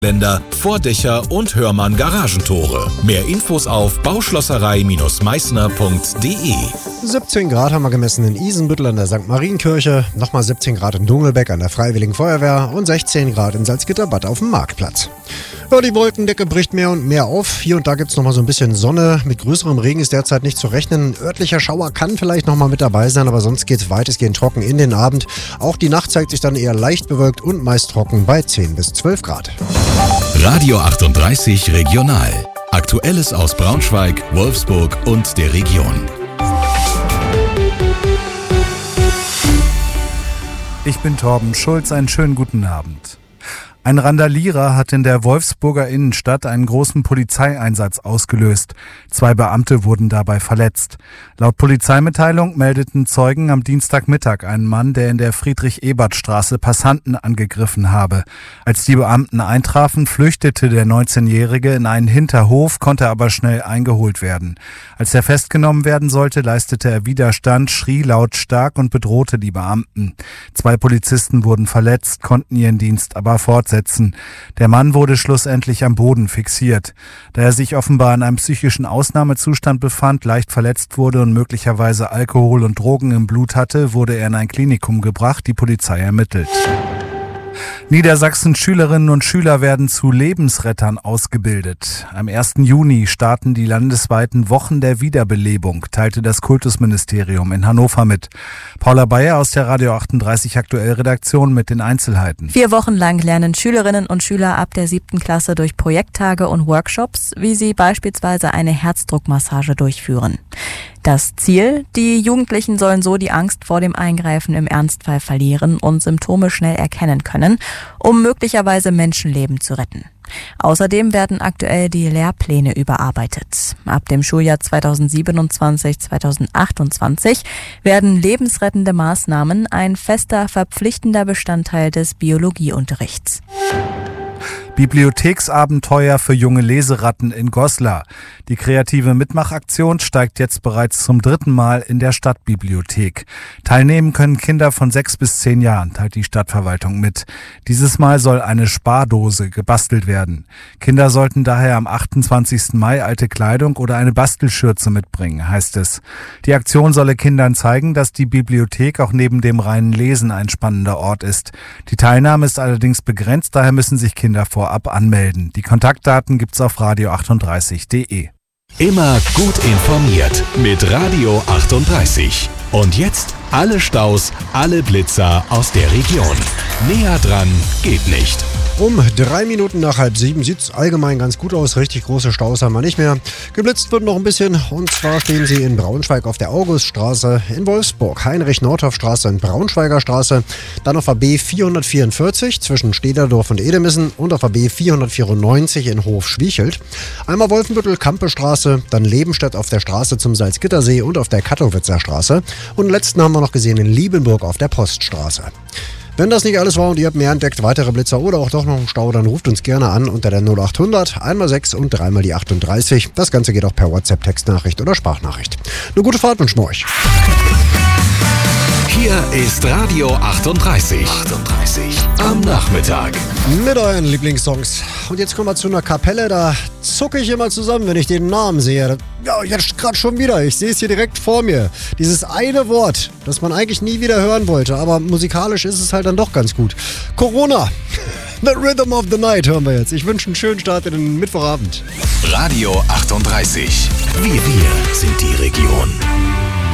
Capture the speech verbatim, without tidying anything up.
Länder, Vordächer und Hörmann Garagentore. Mehr Infos auf bauschlosserei Meißner punkt de. siebzehn Grad haben wir gemessen in Isenbüttel an der Sankt Marienkirche, nochmal siebzehn Grad in Dungelbeck an der Freiwilligen Feuerwehr und sechzehn Grad in Salzgitterbad auf dem Marktplatz. Ja, die Wolkendecke bricht mehr und mehr auf. Hier und da gibt es nochmal so ein bisschen Sonne. Mit größerem Regen ist derzeit nicht zu rechnen. Ein örtlicher Schauer kann vielleicht nochmal mit dabei sein, aber sonst geht es weitestgehend trocken in den Abend. Auch die Nacht zeigt sich dann eher leicht bewölkt und meist trocken bei zehn bis zwölf Grad. Radio achtunddreißig Regional. Aktuelles aus Braunschweig, Wolfsburg und der Region. Ich bin Torben Schulz, einen schönen guten Abend. Ein Randalierer hat in der Wolfsburger Innenstadt einen großen Polizeieinsatz ausgelöst. Zwei Beamte wurden dabei verletzt. Laut Polizeimitteilung meldeten Zeugen am Dienstagmittag einen Mann, der in der Friedrich-Ebert-Straße Passanten angegriffen habe. Als die Beamten eintrafen, flüchtete der neunzehnjährige in einen Hinterhof, konnte aber schnell eingeholt werden. Als er festgenommen werden sollte, leistete er Widerstand, schrie lautstark und bedrohte die Beamten. Zwei Polizisten wurden verletzt, konnten ihren Dienst aber fortsetzen. Der Mann wurde schlussendlich am Boden fixiert. Da er sich offenbar in einem psychischen Ausnahmezustand befand, leicht verletzt wurde und möglicherweise Alkohol und Drogen im Blut hatte, wurde er in ein Klinikum gebracht, die Polizei ermittelt. Niedersachsens Schülerinnen und Schüler werden zu Lebensrettern ausgebildet. Am ersten Juni starten die landesweiten Wochen der Wiederbelebung, teilte das Kultusministerium in Hannover mit. Paula Bayer aus der Radio achtunddreißig Aktuell Redaktion mit den Einzelheiten. Vier Wochen lang lernen Schülerinnen und Schüler ab der siebten Klasse durch Projekttage und Workshops, wie sie beispielsweise eine Herzdruckmassage durchführen. Das Ziel? Die Jugendlichen sollen so die Angst vor dem Eingreifen im Ernstfall verlieren und Symptome schnell erkennen können, um möglicherweise Menschenleben zu retten. Außerdem werden aktuell die Lehrpläne überarbeitet. Ab dem Schuljahr zweitausendsiebenundzwanzig zweitausendachtundzwanzig werden lebensrettende Maßnahmen ein fester, verpflichtender Bestandteil des Biologieunterrichts. Bibliotheksabenteuer für junge Leseratten in Goslar. Die kreative Mitmachaktion steigt jetzt bereits zum dritten Mal in der Stadtbibliothek. Teilnehmen können Kinder von sechs bis zehn Jahren, teilt die Stadtverwaltung mit. Dieses Mal soll eine Spardose gebastelt werden. Kinder sollten daher am achtundzwanzigsten Mai alte Kleidung oder eine Bastelschürze mitbringen, heißt es. Die Aktion solle Kindern zeigen, dass die Bibliothek auch neben dem reinen Lesen ein spannender Ort ist. Die Teilnahme ist allerdings begrenzt, daher müssen sich Kinder vorab anmelden. Die Kontaktdaten gibt's auf radio achtunddreißig punkt de. Immer gut informiert mit Radio achtunddreißig. Und jetzt alle Staus, alle Blitzer aus der Region. Näher dran geht nicht. Um drei Minuten nach halb sieben sieht es allgemein ganz gut aus. Richtig große Staus haben wir nicht mehr. Geblitzt wird noch ein bisschen. Und zwar stehen sie in Braunschweig auf der Auguststraße, in Wolfsburg, Heinrich-Nordhoff-Straße in Braunschweiger Straße, dann auf der B vierhundertvierundvierzig zwischen Stederdorf und Edemissen und auf der B vierhundertvierundneunzig in Hof-Schwiechelt. Einmal Wolfenbüttel-Kampe-Straße, dann Lebenstedt auf der Straße zum Salzgittersee und auf der Kattowitzer Straße. Und den letzten haben wir noch gesehen in Liebenburg auf der Poststraße. Wenn das nicht alles war und ihr habt mehr entdeckt, weitere Blitzer oder auch doch noch einen Stau, dann ruft uns gerne an unter der null achthundert, einmal sechs und dreimal die achtunddreißig. Das Ganze geht auch per WhatsApp-Textnachricht oder Sprachnachricht. Eine gute Fahrt wünschen wir euch. Hier ist Radio achtunddreißig. achtunddreißig am Nachmittag. Mit euren Lieblingssongs. Und jetzt kommen wir zu einer Kapelle, da zucke ich immer zusammen, wenn ich den Namen sehe. Ja, jetzt gerade schon wieder. Ich sehe es hier direkt vor mir. Dieses eine Wort, das man eigentlich nie wieder hören wollte, aber musikalisch ist es halt dann doch ganz gut. Corona. The Rhythm of the Night hören wir jetzt. Ich wünsche einen schönen Start in den Mittwochabend. Radio achtunddreißig. Wir, wir sind die Region.